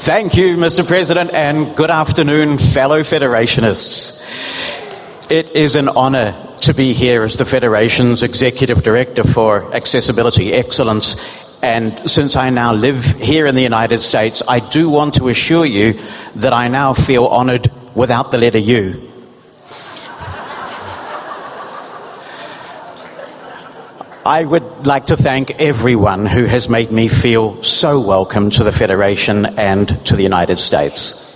Thank you, Mr. President, and good afternoon, fellow Federationists. It is an honour to be here as the Federation's Executive Director for Accessibility Excellence, and since I now live here in the United States, I do want to assure you that I now feel honoured without the letter U. I would like to thank everyone who has made me feel so welcome to the Federation and to the United States.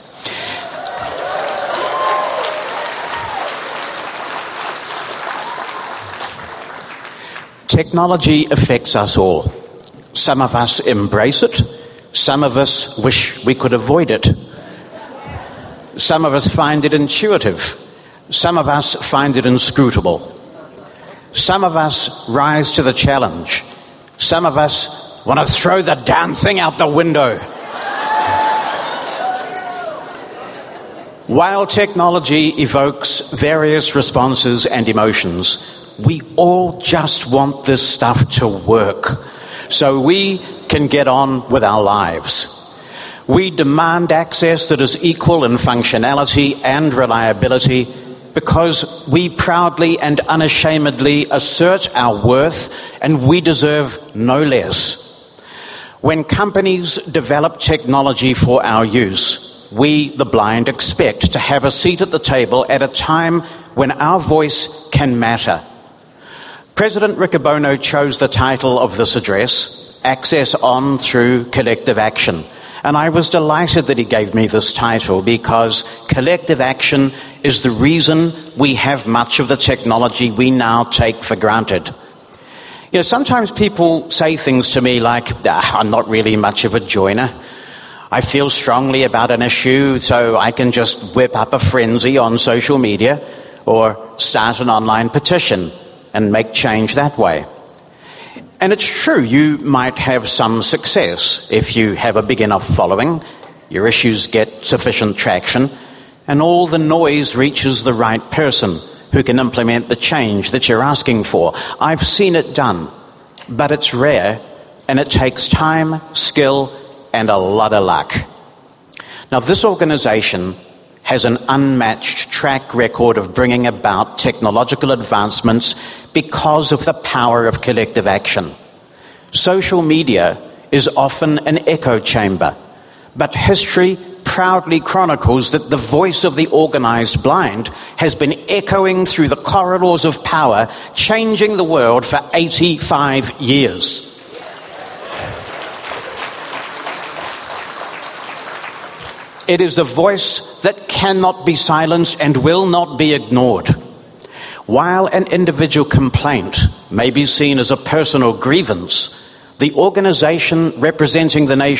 Technology affects us all. Some of us embrace it. Some of us wish we could avoid it. Some of us find it intuitive. Some of us find it inscrutable. Some of us rise to the challenge. Some of us want to throw the damn thing out the window. While technology evokes various responses and emotions, we all just want this stuff to work so we can get on with our lives. We demand access that is equal in functionality and reliability because we proudly and unashamedly assert our worth, and we deserve no less. When companies develop technology for our use, we, the blind, expect to have a seat at the table at a time when our voice can matter. President Riccobono chose the title of this address, Access On Through Collective Action. And I was delighted that he gave me this title because collective action is the reason we have much of the technology we now take for granted. You know, sometimes people say things to me like, I'm not really much of a joiner. I feel strongly about an issue, so I can just whip up a frenzy on social media or start an online petition and make change that way. And it's true, you might have some success if you have a big enough following, your issues get sufficient traction, and all the noise reaches the right person who can implement the change that you're asking for. I've seen it done, but it's rare, and it takes time, skill, and a lot of luck. Now, this organization has an unmatched track record of bringing about technological advancements because of the power of collective action. Social media is often an echo chamber, but history proudly chronicles that the voice of the organized blind has been echoing through the corridors of power, changing the world for 85 years. It is a voice that cannot be silenced and will not be ignored. While an individual complaint may be seen as a personal grievance, the organization representing the nation